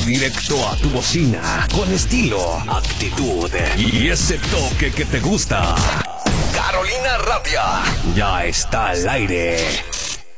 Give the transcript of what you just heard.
directo a tu bocina, con estilo, actitud y ese toque que te gusta. Carolina Rapia ya está al aire.